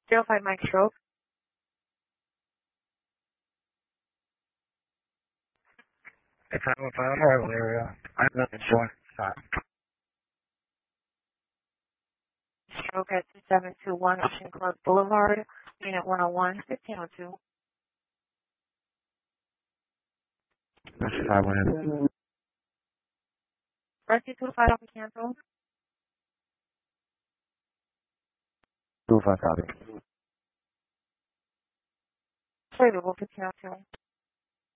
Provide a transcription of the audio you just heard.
05 Mike Stroke. It's on the arrival area. I'm not insurance. Stroke at 2721 Ocean Club Boulevard, Unit 101, 1502. That's 518. Rescue 25 off the cancel. 25 copy. Sorry, 1502.